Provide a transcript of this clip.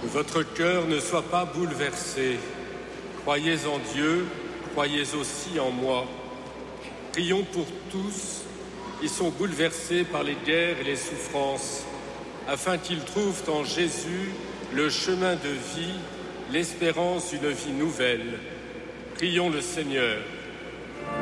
votre cœur ne soit pas bouleversé. Croyez en Dieu, croyez aussi en moi. Prions pour tous qui sont bouleversés par les guerres et les souffrances, afin qu'ils trouvent en Jésus le chemin de vie, l'espérance d'une vie nouvelle. Prions le Seigneur.